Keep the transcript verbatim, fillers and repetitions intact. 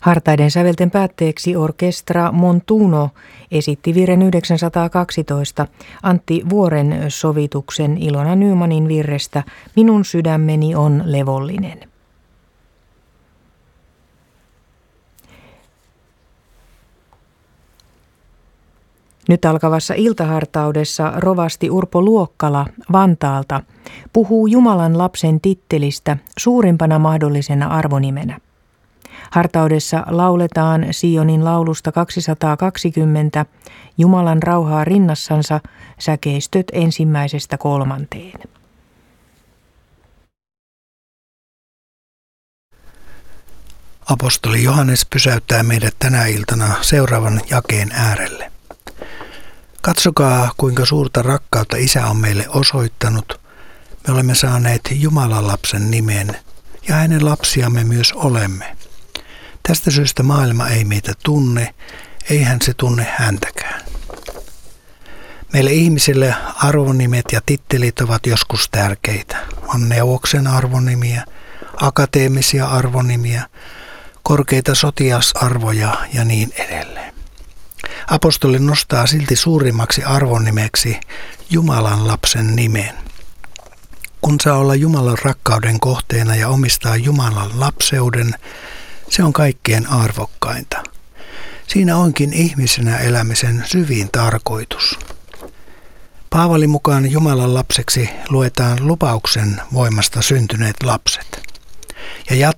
Hartaiden sävelten päätteeksi Orkestra Montuno esitti virren yhdeksänsataakaksitoista Antti Vuoren sovituksen Ilona Nymanin virrestä Minun sydämeni on levollinen. Nyt alkavassa iltahartaudessa rovasti Urpo Luokkala Vantaalta puhuu Jumalan lapsen tittelistä suurimpana mahdollisena arvonimenä. Hartaudessa lauletaan Sionin laulusta kaksisataakaksikymmentä Jumalan rauhaa rinnassansa säkeistöt ensimmäisestä kolmanteen. Apostoli Johannes pysäyttää meidät tänä iltana seuraavan jakeen äärelle. Katsokaa, kuinka suurta rakkautta Isä on meille osoittanut. Me olemme saaneet Jumalan lapsen nimen ja hänen lapsiamme myös olemme. Tästä syystä maailma ei meitä tunne, eihän se tunne häntäkään. Meille ihmisille arvonimet ja tittelit ovat joskus tärkeitä. On neuvoksen arvonimiä, akateemisia arvonimiä, korkeita sotilasarvoja ja niin edelleen. Apostoli nostaa silti suurimmaksi arvonimeksi Jumalan lapsen nimen. Kun saa olla Jumalan rakkauden kohteena ja omistaa Jumalan lapseuden, se on kaikkein arvokkainta. Siinä onkin ihmisenä elämisen syvin tarkoitus. Paavalin mukaan Jumalan lapseksi luetaan lupauksen voimasta syntyneet lapset. Ja